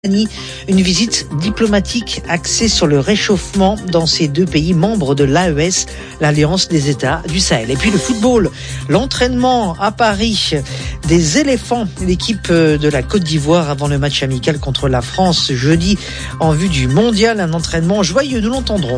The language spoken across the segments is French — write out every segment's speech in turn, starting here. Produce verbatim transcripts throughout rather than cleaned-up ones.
Une visite diplomatique axée sur le réchauffement dans ces deux pays membres de l'A E S, l'Alliance des États du Sahel. Et puis le football, l'entraînement à Paris des éléphants, l'équipe de la Côte d'Ivoire avant le match amical contre la France jeudi en vue du mondial, un entraînement joyeux, nous l'entendrons.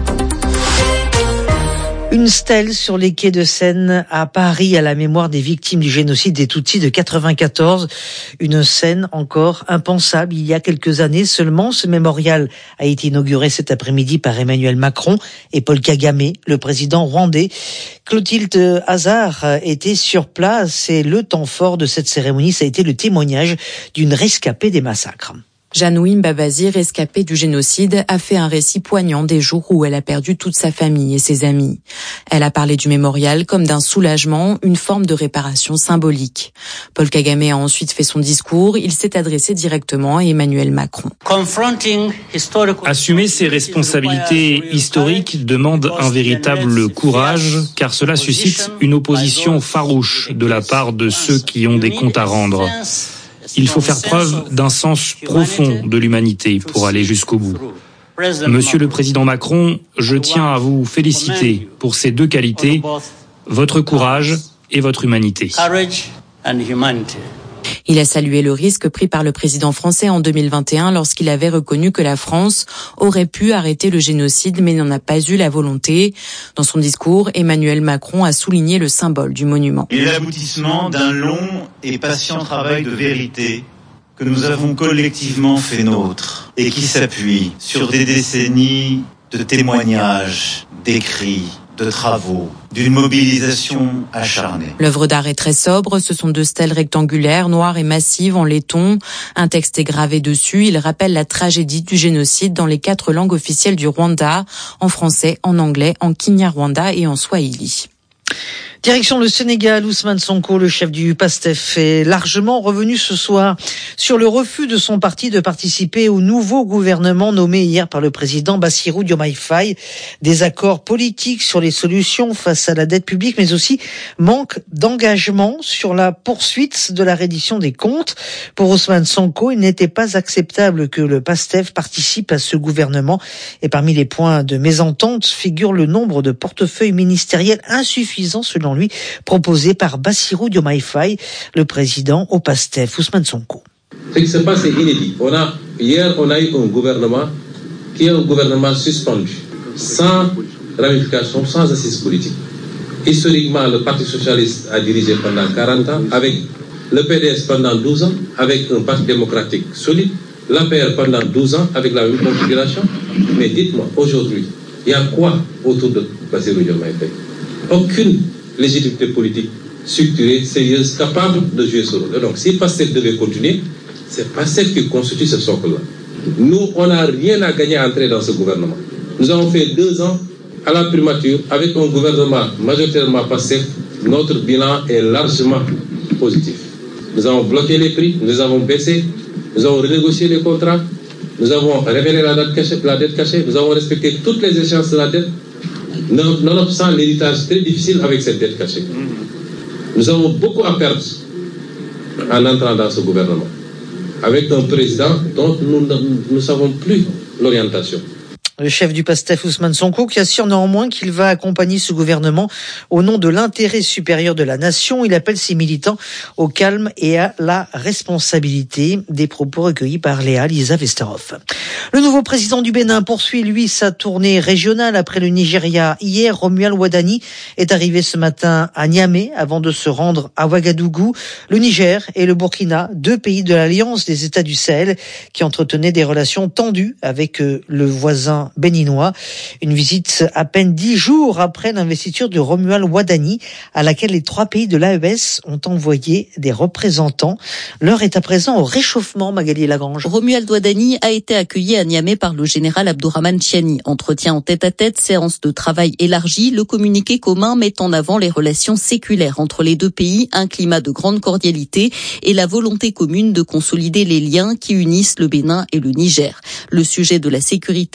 Une stèle sur les quais de Seine à Paris à la mémoire des victimes du génocide des Tutsis de quatre-vingt-quatorze. Une scène encore impensable il y a quelques années seulement. Ce mémorial a été inauguré cet après-midi par Emmanuel Macron et Paul Kagame, le président rwandais. Clotilde Hazard était sur place et le temps fort de cette cérémonie, ça a été le témoignage d'une rescapée des massacres. Janouim Babazi, rescapée du génocide, a fait un récit poignant des jours où elle a perdu toute sa famille et ses amis. Elle a parlé du mémorial comme d'un soulagement, une forme de réparation symbolique. Paul Kagame a ensuite fait son discours. Il s'est adressé directement à Emmanuel Macron. Assumer ses responsabilités historiques demande un véritable courage, car cela suscite une opposition farouche de la part de ceux qui ont des comptes à rendre. Il faut faire preuve d'un sens profond de l'humanité pour aller jusqu'au bout. Monsieur le Président Macron, je tiens à vous féliciter pour ces deux qualités, votre courage et votre humanité. Il a salué le risque pris par le président français en deux mille vingt et un lorsqu'il avait reconnu que la France aurait pu arrêter le génocide mais n'en a pas eu la volonté. Dans son discours, Emmanuel Macron a souligné le symbole du monument. Il est l'aboutissement d'un long et patient travail de vérité que nous avons collectivement fait nôtre et qui s'appuie sur des décennies de témoignages, d'écrits, de travaux, d'une mobilisation acharnée. L'œuvre d'art est très sobre, ce sont deux stèles rectangulaires, noires et massives en laiton. Un texte est gravé dessus, il rappelle la tragédie du génocide dans les quatre langues officielles du Rwanda, en français, en anglais, en Kinyarwanda et en Swahili. Direction le Sénégal, Ousmane Sonko, le chef du PASTEF, est largement revenu ce soir sur le refus de son parti de participer au nouveau gouvernement nommé hier par le président Bassirou Diomaye Faye. Des accords politiques sur les solutions face à la dette publique, mais aussi manque d'engagement sur la poursuite de la reddition des comptes. Pour Ousmane Sonko, il n'était pas acceptable que le PASTEF participe à ce gouvernement. Et parmi les points de mésentente figure le nombre de portefeuilles ministériels insuffisants selon lui, proposé par Bassirou Diomaye Faye, le président au PASTEF, Ousmane Sonko. Ce qui se passe est inédit. On a, hier, on a eu un gouvernement qui est un gouvernement suspendu, sans ramification, sans assise politique. Historiquement, le Parti socialiste a dirigé pendant quarante ans, avec le P D S pendant douze ans, avec un parti démocratique solide, l'A P R pendant douze ans, avec la même configuration. Mais dites-moi, aujourd'hui, il y a quoi autour de Bassirou Diomaye Faye? Aucune légitimité politique structurée, sérieuse, capable de jouer ce rôle. Et donc, si PASTEF devait continuer, c'est PASTEF qui constitue ce socle-là. Nous, on n'a rien à gagner à entrer dans ce gouvernement. Nous avons fait deux ans à la primature avec un gouvernement majoritairement PASTEF. Notre bilan est largement positif. Nous avons bloqué les prix, nous avons baissé, nous avons renégocié les contrats, nous avons révélé la dette cachée, la dette cachée, nous avons respecté toutes les échéances de la dette. Nonobstant l'héritage très difficile avec cette dette cachée. Nous avons beaucoup à perdre en entrant dans ce gouvernement, avec un président dont nous ne savons plus l'orientation. Le chef du PASTEF, Ousmane Sonko, qui assure néanmoins qu'il va accompagner ce gouvernement au nom de l'intérêt supérieur de la nation. Il appelle ses militants au calme et à la responsabilité. Des propos recueillis par Léa Lisa Vesterhoff. Le nouveau président du Bénin poursuit, lui, sa tournée régionale après le Nigeria. Hier, Romuald Wadani est arrivé ce matin à Niamey avant de se rendre à Ouagadougou. Le Niger et le Burkina, deux pays de l'Alliance des États du Sahel, qui entretenaient des relations tendues avec le voisin béninois. Une visite à peine dix jours après l'investiture de Romuald Wadani, à laquelle les trois pays de l'A E S ont envoyé des représentants. L'heure est à présent au réchauffement, Magali Lagrange. Romuald Wadani a été accueilli à Niamey par le général Abdourahmane Chiani. Entretien en tête-à-tête, séance de travail élargie. Le communiqué commun met en avant les relations séculaires entre les deux pays, un climat de grande cordialité et la volonté commune de consolider les liens qui unissent le Bénin et le Niger. Le sujet de la sécurité a été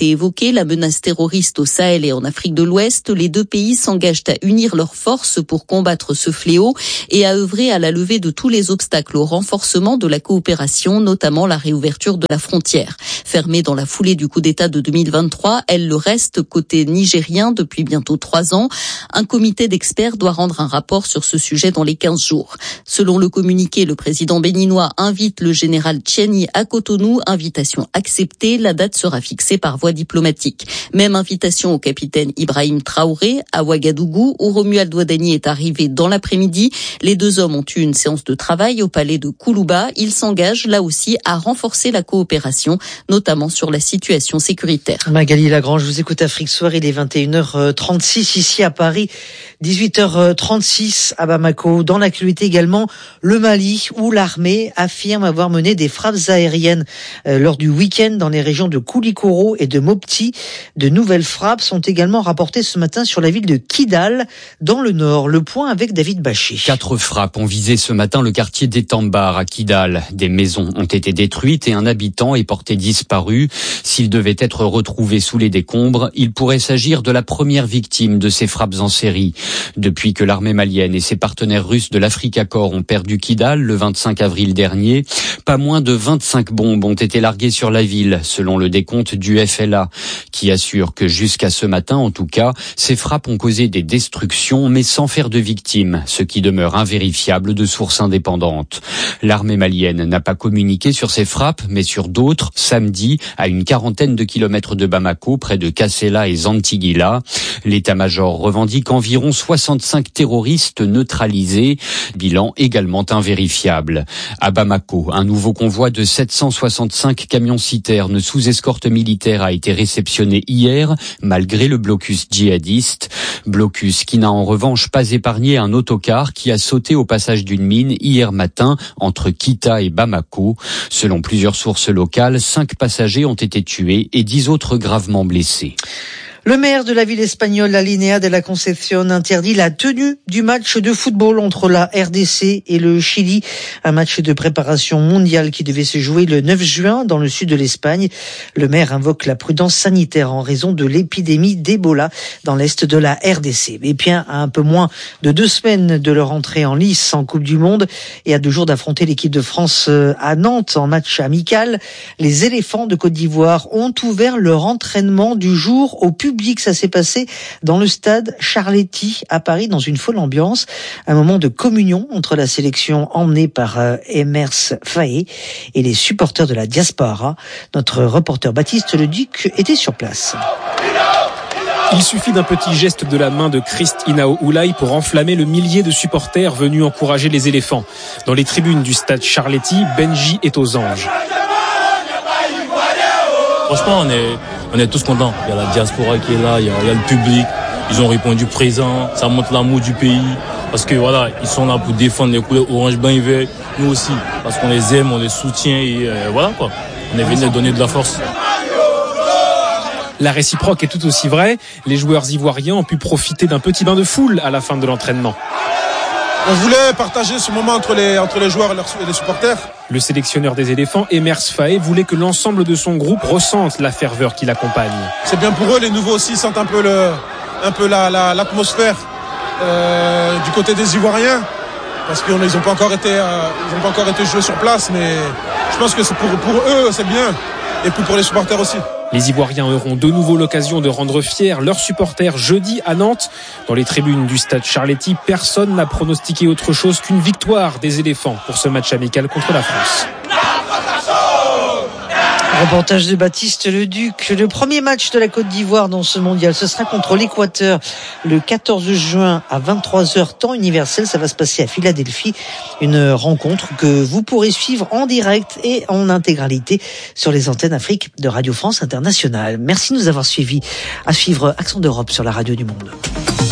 été évoquée, la menace terroriste au Sahel et en Afrique de l'Ouest. Les deux pays s'engagent à unir leurs forces pour combattre ce fléau et à œuvrer à la levée de tous les obstacles au renforcement de la coopération, notamment la réouverture de la frontière. Fermée dans la foulée du coup d'État de deux mille vingt-trois, elle le reste côté nigérien depuis bientôt trois ans. Un comité d'experts doit rendre un rapport sur ce sujet dans les quinze jours. Selon le communiqué, le président béninois invite le général Tchiani à Cotonou. Invitation acceptée. La date sera fixée par voie diplomatique. Même invitation au capitaine Ibrahim Traoré à Ouagadougou, où Romuald Ouadani est arrivé dans l'après-midi. Les deux hommes ont eu une séance de travail au palais de Koulouba. Ils s'engagent là aussi à renforcer la coopération, notamment sur la situation sécuritaire. Magali Lagrange, je vous écoute Afrique Soir, il est vingt et une heures trente-six ici à Paris, dix-huit heures trente-six à Bamako. Dans l'actualité également, le Mali, où l'armée affirme avoir mené des frappes aériennes euh, lors du week-end dans les régions de Koulikoro et de Mopti. De nouvelles frappes sont également rapportées ce matin sur la ville de Kidal, dans le nord. Le point avec David Bachet. Quatre frappes ont visé ce matin le quartier d'Etambar à Kidal. Des maisons ont été détruites et un habitant est porté disparu. S'il devait être retrouvé sous les décombres, il pourrait s'agir de la première victime de ces frappes en série. Depuis que l'armée malienne et ses partenaires russes de l'Africa Corps ont perdu Kidal le vingt-cinq avril dernier, pas moins de vingt-cinq bombes ont été larguées sur la ville, selon le décompte du F L A, qui assure que jusqu'à ce matin, en tout cas, ces frappes ont causé des destructions, mais sans faire de victimes, ce qui demeure invérifiable de sources indépendantes. L'armée malienne n'a pas communiqué sur ces frappes, mais sur d'autres, samedi, à une quarantaine de kilomètres de Bamako, près de Kassela et Zantigila. L'état-major revendique environ soixante-cinq terroristes neutralisés, bilan également invérifiable. À Bamako, un nouveau convoi de sept cent soixante-cinq camions-citernes sous escorte militaire a été réceptionné hier, malgré le blocus djihadiste. Blocus qui n'a en revanche pas épargné un autocar qui a sauté au passage d'une mine hier matin entre Kita et Bamako. Selon plusieurs sources locales, cinq passagers ont été tués et dix autres gravement blessés. Le maire de la ville espagnole, Alinea de la Concepción, interdit la tenue du match de football entre la R D C et le Chili. Un match de préparation mondiale qui devait se jouer le neuf juin dans le sud de l'Espagne. Le maire invoque la prudence sanitaire en raison de l'épidémie d'Ebola dans l'est de la R D C. Et bien, à un peu moins de deux semaines de leur entrée en lice en Coupe du Monde et à deux jours d'affronter l'équipe de France à Nantes en match amical, les éléphants de Côte d'Ivoire ont ouvert leur entraînement du jour au public. Ça s'est passé dans le stade Charletti à Paris, dans une folle ambiance. Un moment de communion entre la sélection emmenée par euh, Emers Faé et les supporters de la diaspora. Notre reporter Baptiste Leduc était sur place. Il suffit d'un petit geste de la main de Christ Inao Oulay pour enflammer le millier de supporters venus encourager les éléphants. Dans les tribunes du stade Charletti, Benji est aux anges. Franchement, on est, on est tous contents. Il y a la diaspora qui est là, il y a, il y a le public. Ils ont répondu présent. Ça montre l'amour du pays. Parce que voilà, ils sont là pour défendre les couleurs orange, blanc et vert. Nous aussi. Parce qu'on les aime, on les soutient et euh, voilà quoi. On est venu donner de la force. La réciproque est tout aussi vraie. Les joueurs ivoiriens ont pu profiter d'un petit bain de foule à la fin de l'entraînement. On voulait partager ce moment entre les, entre les joueurs et les supporters. Le sélectionneur des éléphants, Emers Faé, voulait que l'ensemble de son groupe ressente la ferveur qui l'accompagne. C'est bien pour eux, les nouveaux aussi sentent un peu, le, un peu la, la, l'atmosphère euh, du côté des Ivoiriens. Parce qu'ils n'ont pas encore été, euh, ils n'ont pas encore été joués sur place, mais je pense que c'est pour, pour eux, c'est bien. Et puis pour les supporters aussi. Les Ivoiriens auront de nouveau l'occasion de rendre fiers leurs supporters jeudi à Nantes. Dans les tribunes du stade Charletti, personne n'a pronostiqué autre chose qu'une victoire des éléphants pour ce match amical contre la France. Reportage de Baptiste Leduc. Le premier match de la Côte d'Ivoire dans ce mondial, ce sera contre l'Équateur le quatorze juin à vingt-trois heures temps universel. Ça va se passer à Philadelphie. Une rencontre que vous pourrez suivre en direct et en intégralité sur les antennes Afrique de Radio France Internationale. Merci de nous avoir suivis. À suivre Accent d'Europe sur la radio du monde.